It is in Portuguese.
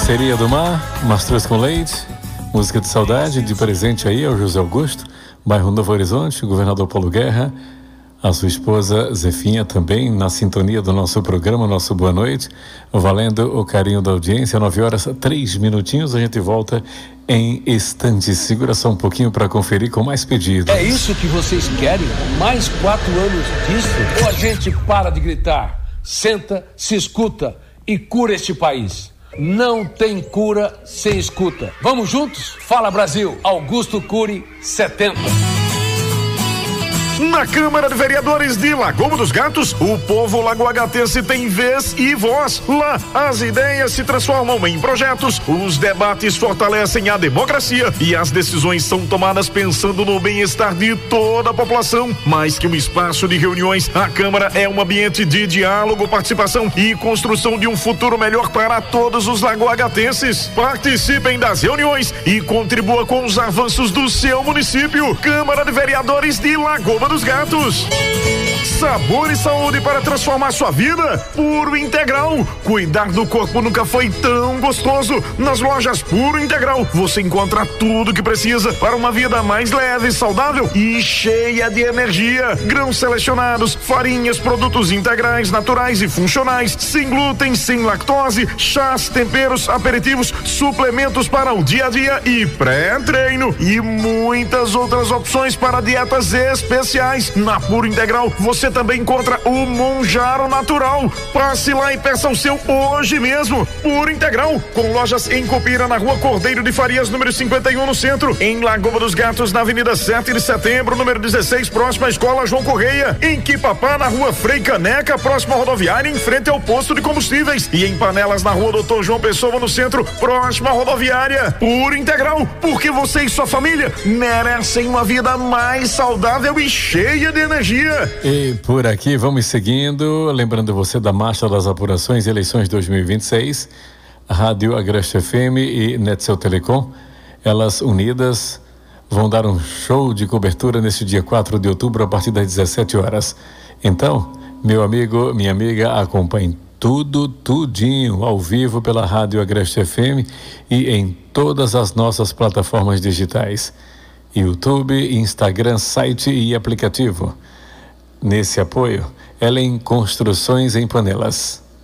Seria do Mar, Mastruz com Leite, música de saudade, de presente aí ao José Augusto, bairro Novo Horizonte, governador Paulo Guerra, a sua esposa Zefinha também na sintonia do nosso programa, nosso Boa Noite, valendo o carinho da audiência. 9h03, a gente volta em instantes. Segura só um pouquinho para conferir com mais pedidos. É isso que vocês querem? Mais 4 anos disso? Ou a gente para de gritar, senta, se escuta e cura este país? Não tem cura sem escuta. Vamos juntos? Fala Brasil, Augusto Cury 70. Na Câmara de Vereadores de Lagoa dos Gatos, o povo lagoagatense tem vez e voz. Lá, as ideias se transformam em projetos, os debates fortalecem a democracia e as decisões são tomadas pensando no bem-estar de toda a população. Mais que um espaço de reuniões, a Câmara é um ambiente de diálogo, participação e construção de um futuro melhor para todos os lagoagatenses. Participem das reuniões e contribua com os avanços do seu município. Câmara de Vereadores de Lagoa dos Gatos. Sabor e saúde para transformar sua vida. Puro Integral. Cuidar do corpo nunca foi tão gostoso. Nas lojas Puro Integral você encontra tudo que precisa para uma vida mais leve, saudável e cheia de energia. Grãos selecionados, farinhas, produtos integrais, naturais e funcionais, sem glúten, sem lactose, chás, temperos, aperitivos, suplementos para o dia a dia e pré-treino e muitas outras opções para dietas especiais. Na Puro Integral você também encontra o Monjaro Natural. Passe lá e peça o seu hoje mesmo. Puro Integral, com lojas em Copira, na Rua Cordeiro de Farias, número 51, no centro. Em Lagoa dos Gatos, na Avenida 7 de Setembro, número 16, próxima à Escola João Correia. Em Quipapá, na Rua Frei Caneca, próxima à rodoviária, em frente ao posto de combustíveis. E em Panelas, na Rua Doutor João Pessoa, no centro, próxima à rodoviária. Puro Integral, porque você e sua família merecem uma vida mais saudável e cheia de energia. E por aqui vamos seguindo, lembrando você da marcha das apurações eleições 2026, Rádio Agreste FM e Netcel Telecom, elas unidas vão dar um show de cobertura neste dia 4 de outubro a partir das 17 horas. Então, meu amigo, minha amiga, acompanhe tudinho ao vivo pela Rádio Agreste FM e em todas as nossas plataformas digitais, YouTube, Instagram, site e aplicativo. Nesse apoio, Ellen Construções em Panelas.